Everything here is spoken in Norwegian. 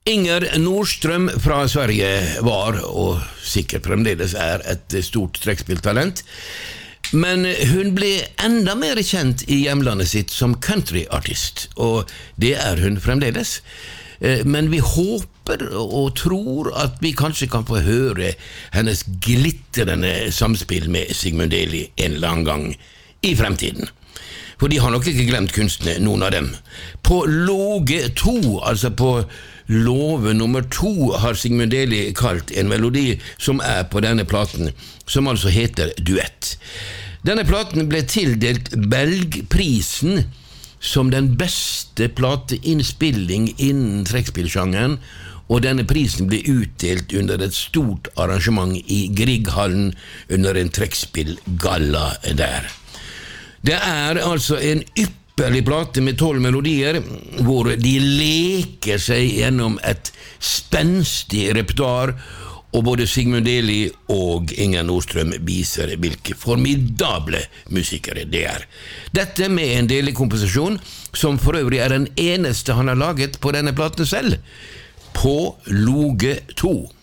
Inger Nordström fra Sverige var, og sikkert fremdeles et stort trekkspilltalent, men hun ble enda mer kjent I hjemlandet sitt som countryartist, og det hun fremdeles. Men vi håper og tror at vi kanskje kan få høre hennes glittrende samspill med Sigmund Deli en eller annen gang I fremtiden. For de har nok ikke glemt kunstene, noen av dem. På Låge 2, altså på Låve nummer 2, har Sigmund Deli kalt en melodi som på denne platen, som altså heter Duett. Denne platen ble tildelt Belgprisen som den beste plateinnspilling innen trekkspillsjangeren, og denne prisen ble utdelt under et stort arrangement I Grieghallen under en trekkspillgalla der. Det altså en ypperlig plate med 12 melodier, hvor de leker seg gjennom et spenstig repertoar, og både Sigmund Deli og Inger Nordström viser hvilke formidable musikere det Dette med en Deli-komposisjon, som for øvrig den eneste han har laget på denne platen selv, på Låge 2.